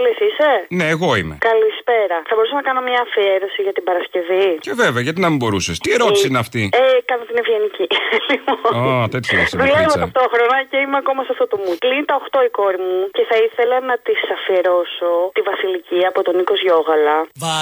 Αποστολής είσαι? Ναι, εγώ είμαι. Καλησπέρα. Θα μπορούσα να κάνω μια αφιέρωση για την Παρασκευή? Και βέβαια, γιατί να μην μπορούσες. Τι ερώτηση είναι αυτή? Κάνω την ευγενική. Τέτοιο είσαι. Δουλεύω ταυτόχρονα και είμαι ακόμα σε αυτό το μου. Κλείνει τα 8 η κόρη μου και θα ήθελα να της αφιερώσω τη Βασιλική από τον Νίκο Γιώγαλα.